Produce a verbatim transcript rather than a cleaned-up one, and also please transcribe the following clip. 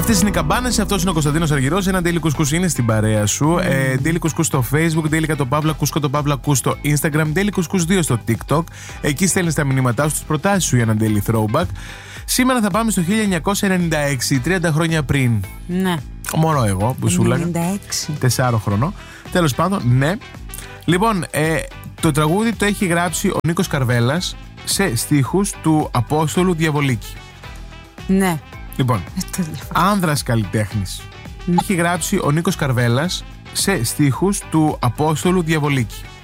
Αυτές είναι οι καμπάνες, αυτός είναι ο Κωνσταντίνος Αργυρός. Ένα Daily Couscous είναι στην παρέα σου. Mm. Ε, Daily Couscous στο Facebook, Daily Κατοπαύλα Κούσκο το Παύλα Κούς στο Instagram, Daily Couscous δύο στο TikTok. Εκεί στέλνεις τα μηνύματά σου, τις προτάσεις σου για ένα Daily Throwback. Σήμερα θα πάμε στο χίλια εννιακόσια ενενήντα έξι, τριάντα χρόνια πριν. Ναι. Μωρό εγώ που σου λέγα. ενενήντα έξι. Τεσσάρο χρονών. Τέλος πάντων, ναι. Λοιπόν, ε, το τραγούδι το έχει γράψει ο Νίκος Καρβέλας σε στίχους του Απόστολου Διαβολίκη. Ναι. Λοιπόν, άνδρας καλλιτέχνης. Έχει γράψει ο Νίκος Καρβέλας σε στίχους του Απόστολου Διαβολίκη.